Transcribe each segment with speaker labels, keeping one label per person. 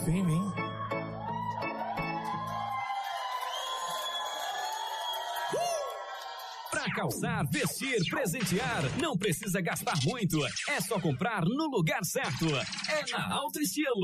Speaker 1: Vem.
Speaker 2: Pra calçar, vestir, presentear, não precisa gastar muito. É só comprar no lugar certo. É na Alto Estilo.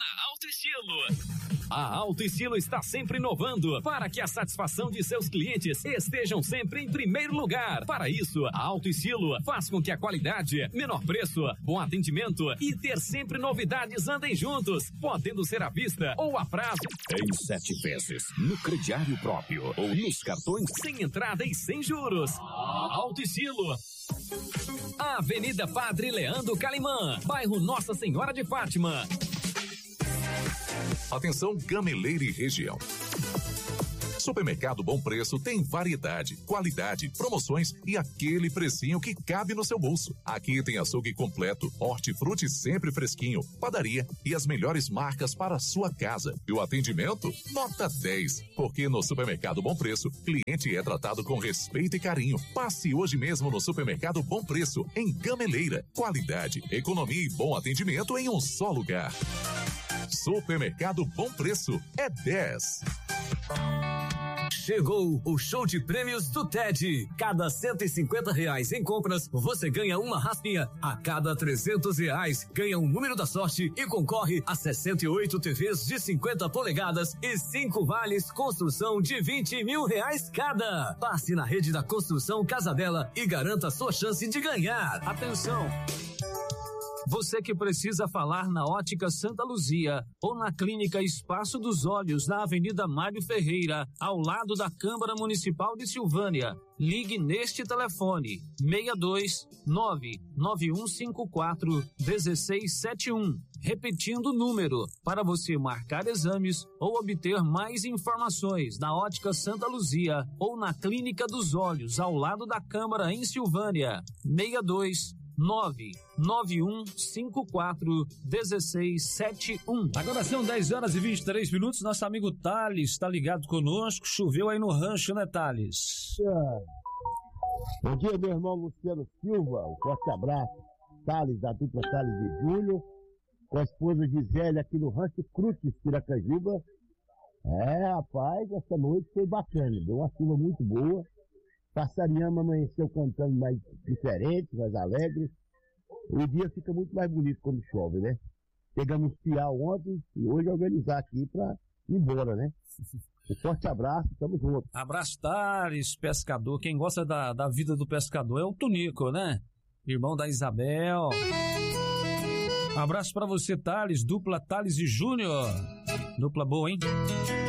Speaker 2: A Alto Estilo está sempre inovando para que a satisfação de seus clientes estejam sempre em primeiro lugar. Para isso, a Alto Estilo faz com que a qualidade, menor preço, bom atendimento e ter sempre novidades andem juntos, podendo ser à vista ou a prazo.
Speaker 3: Em 7 vezes, no crediário próprio ou nos cartões
Speaker 2: sem entrada e sem juros. Alto Estilo. Avenida Padre Leandro Calimã, bairro Nossa Senhora de Fátima.
Speaker 4: Atenção, Gameleira e região. Supermercado Bom Preço tem variedade, qualidade, promoções e aquele precinho que cabe no seu bolso. Aqui tem açougue completo, hortifruti sempre fresquinho, padaria e as melhores marcas para a sua casa. E o atendimento? Nota 10. Porque no Supermercado Bom Preço, cliente é tratado com respeito e carinho. Passe hoje mesmo no Supermercado Bom Preço, em Gameleira. Qualidade, economia e bom atendimento em um só lugar. Supermercado Bom Preço é 10.
Speaker 2: Chegou o show de prêmios do TED. Cada R$150 em compras, você ganha uma raspinha. A cada R$300, ganha um número da sorte e concorre a 68 TVs de 50 polegadas e 5 vales construção de R$20 mil cada. Passe na rede da Construção Casa Bela e garanta sua chance de ganhar.
Speaker 5: Atenção! Você que precisa falar na Ótica Santa Luzia ou na Clínica Espaço dos Olhos, na Avenida Mário Ferreira, ao lado da Câmara Municipal de Silvânia, ligue neste telefone 62991541671. Repetindo o número, para você marcar exames ou obter mais informações na Ótica Santa Luzia ou na Clínica dos Olhos, ao lado da Câmara em Silvânia, 62991541671.
Speaker 6: Agora são 10h23. Nosso amigo Thales está ligado conosco. Choveu aí no rancho, né, Thales?
Speaker 7: Bom dia, meu irmão Luciano Silva. Um forte abraço. Thales, da dupla Thales e Júnior, com a esposa Gisele aqui no Rancho Crutes, Piracanjuba. Rapaz, essa noite foi bacana. Deu uma chuva muito boa. Passariama amanheceu cantando mais diferente, mais alegre. O dia fica muito mais bonito quando chove, né? Pegamos piau ontem e hoje organizar aqui pra ir embora, né? Um forte abraço, tamo junto.
Speaker 6: Abraço, Thales, pescador. Quem gosta da vida do pescador é o Tunico, né? Irmão da Isabel. Um abraço pra você, Thales, dupla Thales e Júnior. Dupla boa, hein?